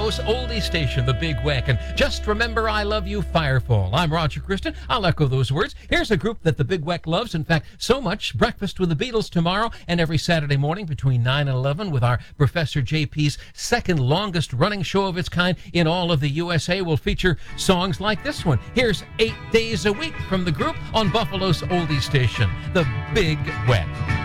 Buffalo's oldie station, The Big Weck. And just remember, I love you, Firefall. I'm Roger Christian. I'll echo those words. Here's a group that The Big Weck loves. In fact, so much. Breakfast with the Beatles tomorrow and every Saturday morning between 9 and 11 with our Professor JP's second longest running show of its kind in all of the USA will feature songs like this one. Here's 8 days a week from the group on Buffalo's oldie station, The Big Weck.